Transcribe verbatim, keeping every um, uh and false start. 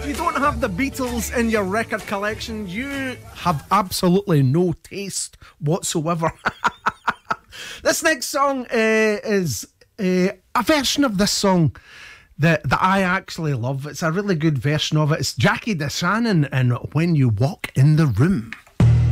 If you don't have the Beatles in your record collection, you have absolutely no taste whatsoever. This next song uh, is uh, a version of this song that, that I actually love. It's a really good version of it. It's Jackie DeShannon and When You Walk in the Room.